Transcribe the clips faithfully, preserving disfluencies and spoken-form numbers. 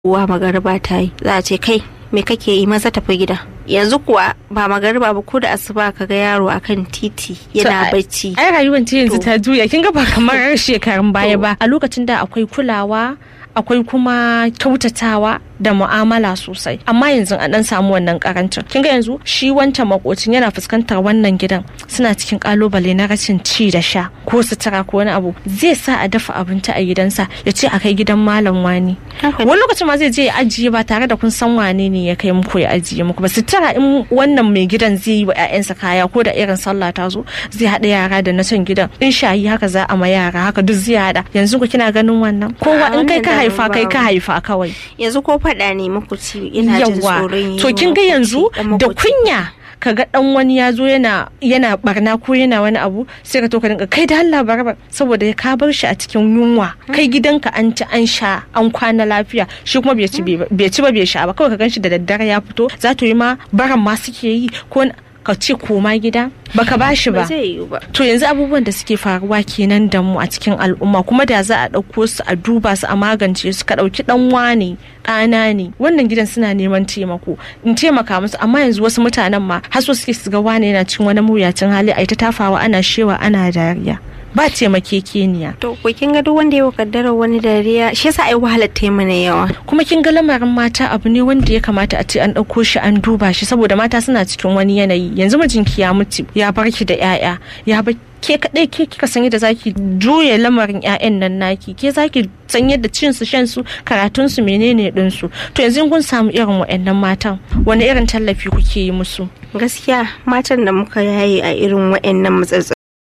uwa magariba ta yi za a ce kai me kake yi maza tafi gida. Yanzu kuwa ba magariba ba ko da asuba kaga yaro akan titi yana bacci. Ai rayuwar ta yanzu ta juya kin ga ba kamar shekarun baya ba. A lokacin da akwai kulawa, akwai kuma kyautatawa da mu'amala sosai, amma yanzu an dan samu wannan karancin. Kin ga yanzu shi wancan makocin yana fuskantar wannan gidan suna cikin kalubale na rashin ci da sha ko sutura ko wani abu, zai sa a dafa abinci a gidansa ya ce a kai gidan malam wani. Wani lokacin ma zai je ya ajiye ba tare da kun san wane ne ya kai muku ya ajiye muku ba. Sutura in wannan mai gidan zai yi wa 'ya'yansa kaya ko da irin sallah ta zo zai haɗa yara da na can gidan, in shayi haka za a ma yara haka duk zai haɗa. Yanzu ku kina ganin wannan kowa in kai ka haifa kai ka haifa kawai. Yanzu ko faɗa ne muku ci ina jin tsoron yi. To kin ga yanzu da kunya kaga dan wani ya zo yana yana barna ko yana wani abu sai ka to ka dinga kai da Allah barbar saboda ka bar shi a cikin yunwa, kai gidanka an ci an sha an kwana lafiya, shi kuma bai ci bai ci ba bai sha ba, kawai ka ganshi da daddare ya fito za to yi ma baran ma suke yi ko ka ce koma gida baka bashi ba. To yanzu abubuwan da suke faruwa kenan da mu a cikin al'umma, kuma da za a ɗauko su a duba su a magance su, ka ɗauki ɗan wane ɗana ne wannan gidan suna neman taimako in taimaka musu, amma yanzu wasu mutanen ma har so suke su ga wane yana cin wani mawuyacin hali a ta tafawa ana shewa ana dariya. Ba taimakekeniya. To ko kin ga duk wanda ya kaddara wani dariya shi yasa ai wahalar ta mana yawa. Kuma kin ga lamarin mata abu ne wanda ya kamata a ce an dauko shi an duba shi, saboda mata suna cikin wani yanayi. Yanzu mijinki ya mutu ya barki da yaya, ya bar ke kadai ke kika san yadda zaki juye lamarin ƴaƴan nan naki, ke zaki san yadda cin su shan su karatun su menene din su. To yanzu kun samu irin waɗannan matan wani irin tallafi kuke yi musu? Gaskiya matan da muka yaye a irin waɗannan matsatsi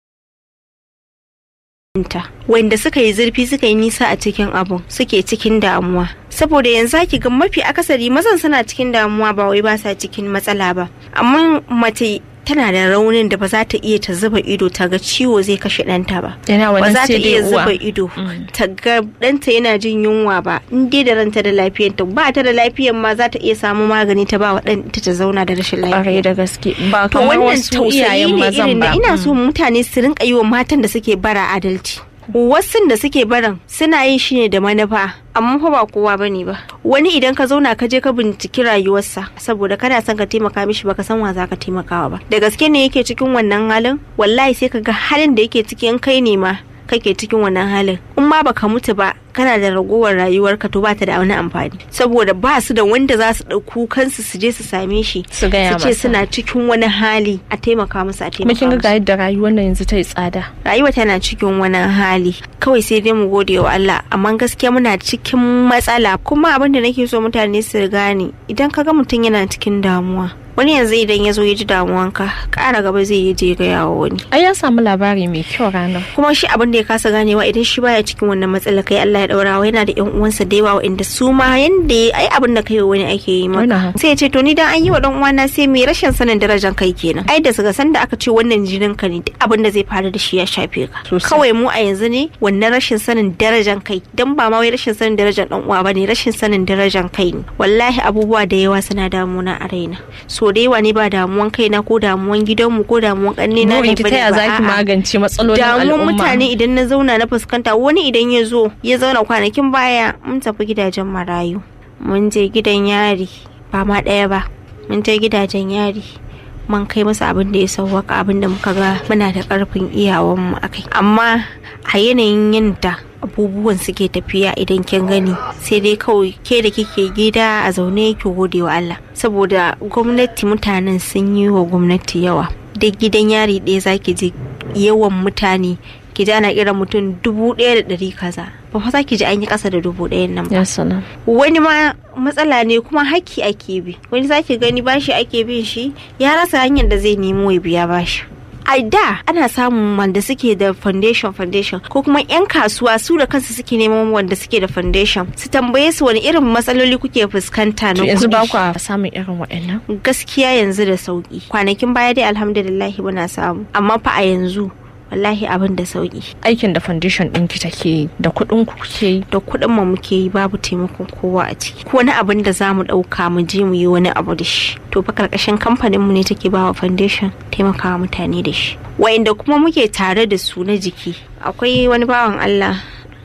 wanda suka yi zurfi suka yi nisa a cikin abun suke cikin damuwa, saboda yanzu ki ga mafi akasari mazan suna cikin damuwa ba wai ba sa cikin matsala ba, amma mace tana da raunin da ba za ta iya ta zuba ido ta ga ciwo zai kashe ɗanta ba, ba za ta iya zuba ido ta ga ɗanta yana jin yunwa ba, in dai da ranta da lafiyanta. Ba ta da lafiyan ma za ta iya samu magani ta ba wa ɗanta ta zauna da rashin lafiya. Da gaske ba kamar wasu iyayen mazan ba. Ina so mutane su rinka yi wa matan da suke bara adalci. Wasun da suke baran suna yin shi ne da manufa, amma fa ba kowa bane ba. Wani idan ka zauna ka je ka binciki rayuwarsa saboda kana son ka taimaka mishi baka san wa za ka taimakawa ba, da gaske ne yake cikin wannan halin, wallahi sai ka ga halin da yake cikin kai ne ma kake cikin wannan halin. In ma baka mutu ba kana da ragowar rayuwarka to ba ta da wani amfani, saboda ba su da wanda za su ɗauku kansu su je su same shi su ce suna cikin wani hali a taimaka musu a taimaka musu. Kin ga yadda rayuwar nan yanzu ta yi tsada, rayuwa tana cikin wani hali, kawai sai dai mu gode wa Allah, amma gaskiya muna cikin matsala. Kuma abin da nake so mutane su gane, idan kaga mutum yana cikin damuwa, wani yanzu idan ya zo ya ji damuwanka ƙara gaba zai yi je ga yawo wani. Ai ya samu labari mai kyau ranar. Kuma shi abin da ya kasa ganewa, idan shi baya cikin wannan matsala kai Allah ya daurawa, yana da ƴan uwansa da yawa wanda su ma yanda ai abin da kai wani ake yi maka. Sai ya ce to ni dan an yi wa dan uwana sai mai rashin sanin darajar kai kenan. Ai da suka san da aka ce wannan jinin ka ne, duk abin da zai faru da shi ya shafe ka. Kawai mu a yanzu ne wannan rashin sanin darajar kai, dan ba ma wai rashin sanin darajar dan uwa bane, rashin sanin darajar kai ne. Wallahi abubuwa da yawa suna damuna a raina. So da yawa ne ba damuwan kaina ko damuwan gidanmu ko damuwan kannena ne ba. Ta zaki magance matsalolin al'umma? Damuwan mutane idan na zauna na fuskanta, wani idan ya zo ya zauna kwanakin baya mun tafi gidajen marayu, mun je gidan yari ba ma ɗaya ba, mun je gidajen yari mun kai masa abin da ya sauwaka, abin da muka ga muna da karfin iyawanmu akai. Amma a yanayin yadda abubuwan suke tafiya idan kin gani sai dai kawai ke da kike gida a zaune ki gode wa Allah, saboda gwamnati mutanen sun yi wa gwamnati yawa. Duk gidan yari ɗaya zaki ji yawan mutane ki ji ana kiran mutum dubu ɗaya da ɗari kaza, ba fa za ki ji an yi ƙasa da dubu ɗayan nan ba. Wani ma matsala ne kuma haƙƙi ake bi, wani za ki gani bashi ake bin shi ya rasa hanyar da zai nemo ya biya bashi. A da ana samun wanda suke da foundation foundation ko kuma yan kasuwa su da kansu suke neman wanda suke da foundation su tambaye su wani irin matsaloli kuke fuskanta na kuɗi. Yanzu ba ku samun irin waɗannan? Gaskiya yanzu da sauki. Kwanakin baya dai alhamdulillah muna samu, amma fa a yanzu wallahi abin da sauki. Aikin da foundation ɗinki take da kuɗin ku kuke yi? Da kuɗin mu muke yi, babu taimakon kowa a ciki. Ko wani abin da zamu ɗauka mu je mu yi wani abu da shi, to fa karkashin kamfanin mu ne take bawa foundation taimakawa mutane da shi. Wa'inda kuma muke tare da su na jiki, akwai wani bawan Allah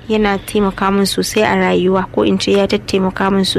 yana taimaka min sosai a rayuwa, ko in ce ya tattaimaka min sosai.